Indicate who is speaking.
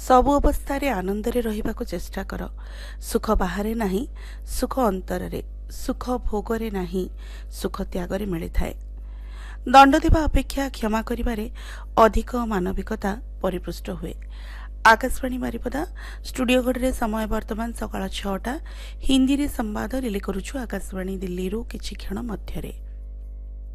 Speaker 1: सबु अवस्था आनंद रहिबा को चेष्टा कर। सुख बाहरे नहीं, सुख अंतरे, सुख भोगरे नहीं, सुख त्यागरे मिली थाए। दंड देवा अपेक्षा क्षमा करिबारे अधिक मानविकता परिपुष्ट हुए। आकाशवाणी बारिपदा स्टूडियो घड़े समय वर्तमान सकाळ 6टा। हिंदी रे संवाद रिले करुछु आकाशवाणी दिल्ली रू किछि क्षण मध्यरे।